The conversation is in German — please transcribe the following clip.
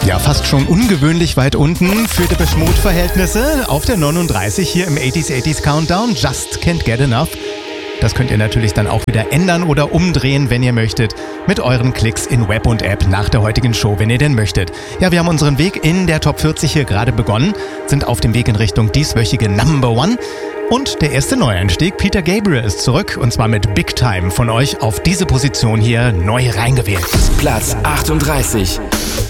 Ja, fast schon ungewöhnlich weit unten für Depeche Mode-Verhältnisse. Auf der 39 hier im 80s Countdown. Just Can't Get Enough. Das könnt ihr natürlich dann auch wieder ändern oder umdrehen, wenn ihr möchtet, mit euren Klicks in Web und App nach der heutigen Show, wenn ihr denn möchtet. Ja, wir haben unseren Weg in der Top 40 hier gerade begonnen, sind auf dem Weg in Richtung dieswöchige Number One. Und der erste Neueinstieg, Peter Gabriel, ist zurück und zwar mit Big Time von euch auf diese Position hier neu reingewählt. Platz 38.